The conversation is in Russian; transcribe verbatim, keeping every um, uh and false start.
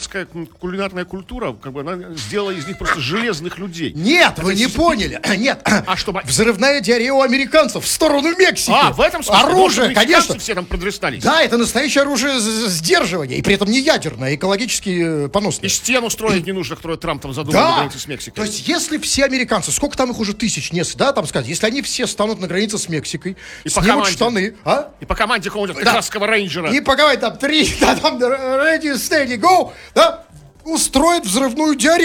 американская кулинарная культура, как бы, она сделала из них просто железных людей. Нет, это вы не поняли. Нет. А что? Взрывная диарея у американцев в сторону Мексики. А, в этом смысле? Оружие, конечно. Все там продрестались. Да, это настоящее оружие сдерживания, и при этом не ядерное, а экологически поносное. И стену строить не нужно, которую Трамп там задумал Да. на границе с Мексикой. То есть, если все американцы, сколько там их уже тысяч, не, да, там сказать, если они все станут на границе с Мексикой, И по снимут команде. штаны, а? И по команде какого-нибудь Да. техасского рейнджера. И пока там три, да, там ready, steady, go, да, устроит взрывную диарею.